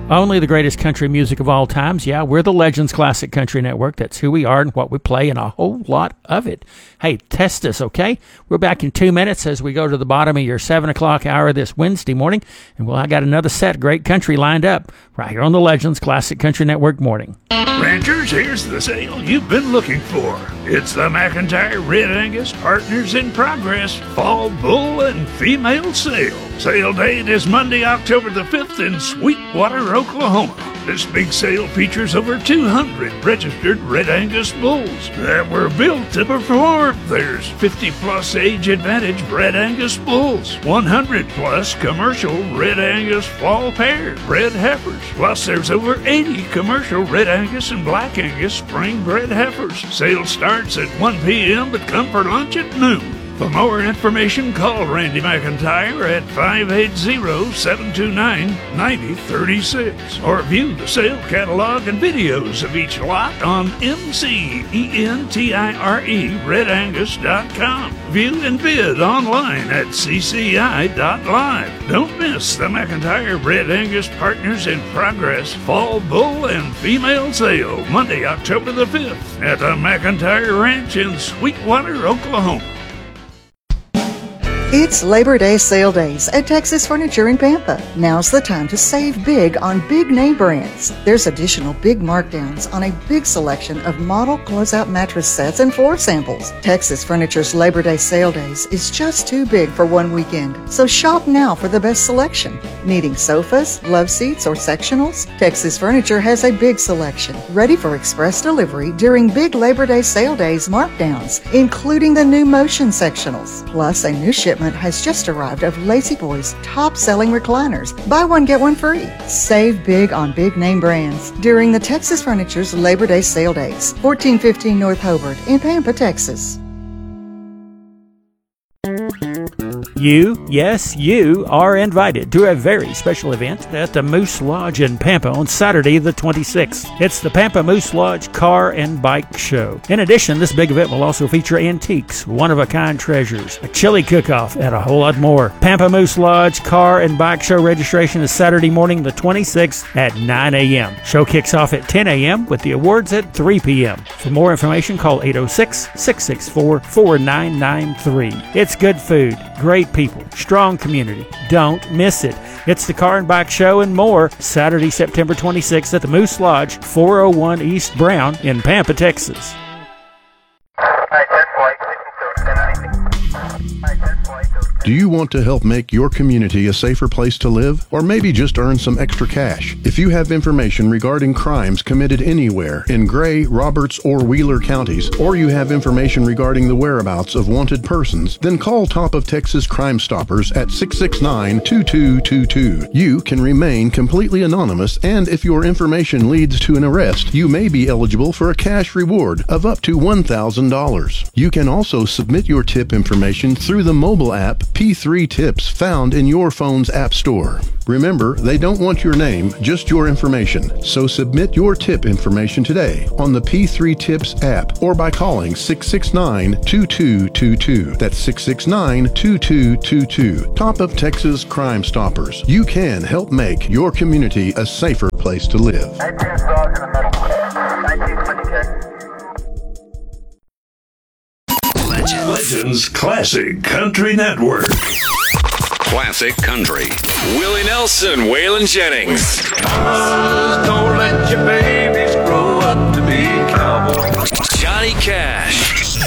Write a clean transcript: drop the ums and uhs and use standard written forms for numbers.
Only the greatest country music of all times. Yeah, we're the Legends Classic Country Network. That's who we are and what we play, and a whole lot of it. Hey, test us, okay? We're back in 2 minutes as we go to the bottom of your 7 o'clock hour this Wednesday morning. And I got another set of great country lined up right here on the Legends Classic Country Network morning. Ranchers, here's the sale you've been looking for. It's the McIntyre Red Angus Partners in Progress Fall Bull and Female Sale. Sale date is Monday, October the 5th in Sweetwater, Oklahoma. This big sale features over 200 registered Red Angus bulls that were built to perform. There's 50-plus age advantage Red Angus bulls, 100-plus commercial Red Angus fall pairs, bred heifers, plus there's over 80 commercial Red Angus and Black Angus spring bred heifers. Sale starts at 1 p.m. but come for lunch at noon. For more information, call Randy McIntyre at 580-729-9036 or view the sale catalog and videos of each lot on MCENTIRE-RedAngus.com. View and bid online at CCI.live. Don't miss the McIntyre Red Angus Partners in Progress Fall Bull and Female Sale, Monday, October the 5th at the McIntyre Ranch in Sweetwater, Oklahoma. It's Labor Day sale days at Texas Furniture in Pampa. Now's the time to save big on big name brands. There's additional big markdowns on a big selection of model closeout mattress sets and floor samples. Texas Furniture's Labor Day sale days is just too big for one weekend, so shop now for the best selection. Needing sofas, love seats, or sectionals? Texas Furniture has a big selection, ready for express delivery during big Labor Day sale days markdowns, including the new Motion sectionals. Plus, a new shipment has just arrived of Lazy Boy's top-selling recliners. Buy one, get one free. Save big on big name brands during the Texas Furniture's Labor Day sale days. 1415 North Hobart in Pampa, Texas. You, yes, you are invited to a very special event at the Moose Lodge in Pampa on Saturday the 26th. It's the Pampa Moose Lodge Car and Bike Show. In addition, this big event will also feature antiques, one-of-a-kind treasures, a chili cook-off, and a whole lot more. Pampa Moose Lodge Car and Bike Show registration is Saturday morning the 26th at 9 a.m. Show kicks off at 10 a.m. with the awards at 3 p.m. For more information, call 806-664-4993. It's good food, great people, strong community. Don't miss it. It's the Car and Bike Show and more, Saturday, September 26th at the Moose Lodge, 401 East Brown in Pampa, Texas. Do you want to help make your community a safer place to live? Or maybe just earn some extra cash? If you have information regarding crimes committed anywhere in Gray, Roberts, or Wheeler counties, or you have information regarding the whereabouts of wanted persons, then call Top of Texas Crime Stoppers at 669-2222. You can remain completely anonymous, and if your information leads to an arrest, you may be eligible for a cash reward of up to $1,000. You can also submit your tip information through the mobile app P3 Tips found in your phone's app store. Remember, they don't want your name, just your information. So submit your tip information today on the P3 Tips app or by calling 669-2222. That's 669-2222. Top of Texas Crime Stoppers. You can help make your community a safer place to live. Legends Classic Country Network. Classic Country. Willie Nelson, Waylon Jennings. Don't let your babies grow up to be cowboys. Johnny Cash.